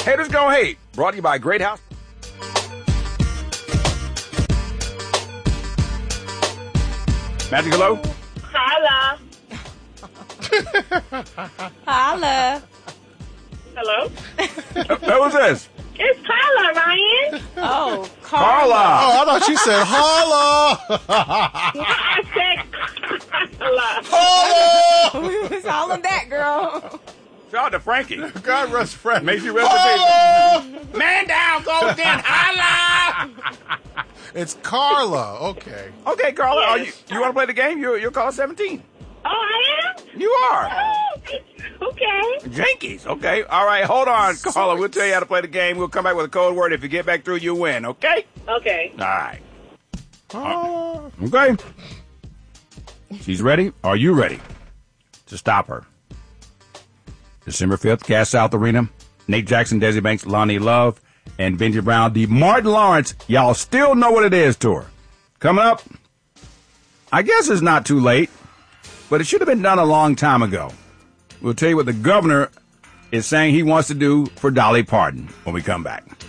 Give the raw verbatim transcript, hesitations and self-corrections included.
Haters Gonna Hate, brought to you by Great House. Magic, hello? Holla. Holla. Hello? Who was this? It's Carla, Ryan. Oh, Carla. Carla. Oh, I thought you said holla. I said Carla. Holla. We was all on that, girl. Shout out to Frankie. God rest Frank. Macy, rest in Holla. peace. Man down, goes down, holla. It's Carla. Okay. Okay, Carla, are you, Yes. you want to play the game? You're, you're caller seventeen. Oh, I am? You are. Oh, okay. Jinkies. Okay. All right, hold on, Carla. We'll tell you how to play the game. We'll come back with a code word. If you get back through, you win, okay? Okay. All right. Holla. Okay. She's ready. Are you ready to stop her? December fifth, Cass South Arena. Nate Jackson, Desi Banks, Lonnie Love, and Benji Brown. The Martin Lawrence, y'all still know what it is tour. Coming up, I guess it's not too late, but it should have been done a long time ago. We'll tell you what the governor is saying he wants to do for Dolly Parton when we come back.